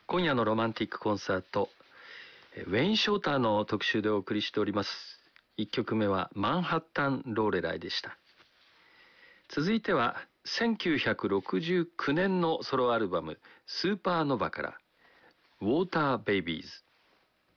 今夜のロマンティックコンサート、ウェイン・ショーターの特集でお送りしております。1曲目はマンハッタン・ローレライでした。続いては1969年のソロアルバムスーパーノヴァからウォーター・ベイビーズ。